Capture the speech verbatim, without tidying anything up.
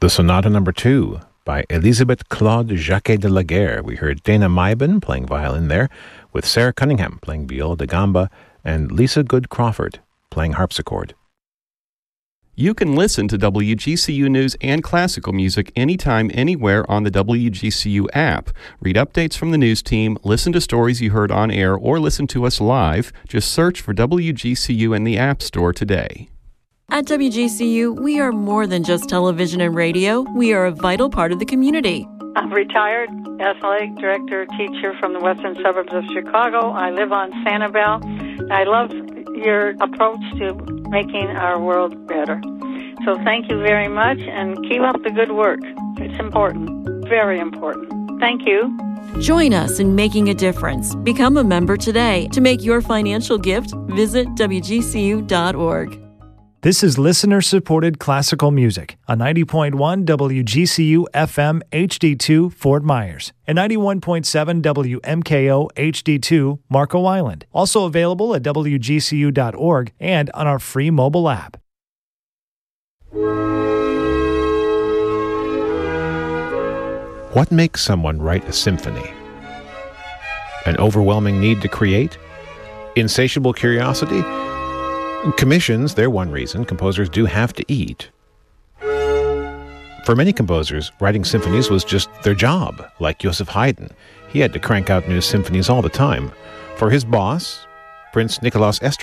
The Sonata Number Two by Elisabeth Claude Jacquet de la Guerre. We heard Dana Meiben playing violin there, with Sarah Cunningham playing viola da gamba, and Lisa Good Crawford playing harpsichord. You can listen to W G C U News and classical music anytime, anywhere on the W G C U app. Read updates from the news team, listen to stories you heard on air, or listen to us live. Just search for W G C U in the App Store today. At W G C U, we are more than just television and radio. We are a vital part of the community. I'm retired athletic director, teacher from the western suburbs of Chicago. I live on Sanibel. I love your approach to making our world better. So thank you very much, and keep up the good work. It's important, very important. Thank you. Join us in making a difference. Become a member today. To make your financial gift, visit W G C U dot org. This is listener-supported classical music on ninety point one W G C U F M H D two Fort Myers and ninety-one point seven W M K O H D two Marco Island. Also available at W G C U dot org and on our free mobile app. What makes someone write a symphony? An overwhelming need to create? Insatiable curiosity? Commissions, they're one reason. Composers do have to eat. For many composers, writing symphonies was just their job, like Joseph Haydn. He had to crank out new symphonies all the time. For his boss, Prince Nicholas Esterhazy,